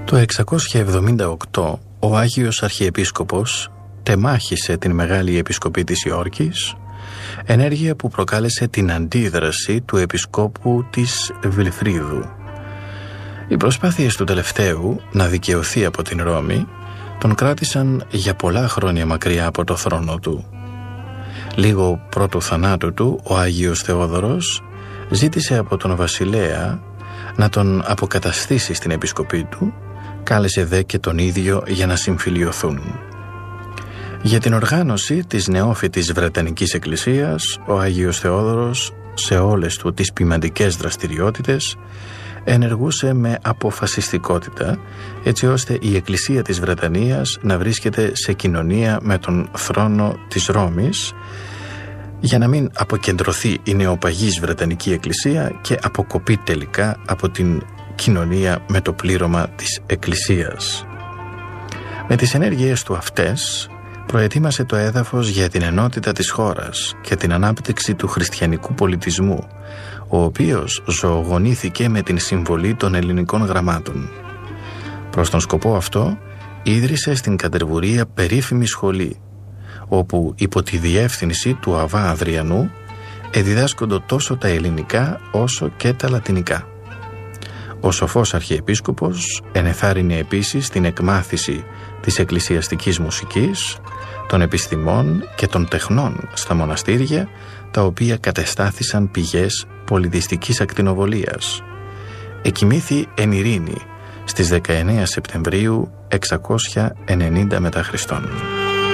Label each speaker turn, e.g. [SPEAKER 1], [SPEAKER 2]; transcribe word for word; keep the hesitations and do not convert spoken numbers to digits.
[SPEAKER 1] Το εξακόσια εβδομήντα οκτώ ο Άγιος Αρχιεπίσκοπος τεμάχισε την Μεγάλη Επισκοπή της Υόρκης, ενέργεια που προκάλεσε την αντίδραση του Επισκόπου της Βιλφρίδου. Οι προσπάθειες του τελευταίου να δικαιωθεί από την Ρώμη τον κράτησαν για πολλά χρόνια μακριά από το θρόνο του. Λίγο πρώτου θανάτου του, ο Άγιος Θεόδωρος ζήτησε από τον βασιλέα να τον αποκαταστήσει στην επισκοπή του, κάλεσε δε και τον ίδιο για να συμφιλιωθούν. Για την οργάνωση της νεόφυτης Βρετανικής Εκκλησίας, ο Άγιος Θεόδωρος σε όλες του τις ποιμαντικές δραστηριότητες ενεργούσε με αποφασιστικότητα, έτσι ώστε η Εκκλησία της Βρετανίας να βρίσκεται σε κοινωνία με τον θρόνο της Ρώμης, για να μην αποκεντρωθεί η νεοπαγής Βρετανική Εκκλησία και αποκοπεί τελικά από την κοινωνία με το πλήρωμα της Εκκλησίας. Με τις ενέργειες του αυτές προετοίμασε το έδαφος για την ενότητα της χώρας και την ανάπτυξη του χριστιανικού πολιτισμού, ο οποίος ζωογονήθηκε με την συμβολή των ελληνικών γραμμάτων. Προς τον σκοπό αυτό ίδρυσε στην Καντερβουρία περίφημη σχολή, όπου υπό τη διεύθυνση του Αββά Αδριανού εδιδάσκονται τόσο τα ελληνικά όσο και τα λατινικά. Ο σοφός Αρχιεπίσκοπος ενεθάρρυνε επίσης την εκμάθηση της εκκλησιαστικής μουσικής, των επιστημών και των τεχνών στα μοναστήρια, τα οποία κατεστάθησαν πηγές πολιτιστικής ακτινοβολίας. Εκοιμήθη εν ειρήνη στις δεκαεννέα Σεπτεμβρίου εξακόσια ενενήντα μετά Χριστόν.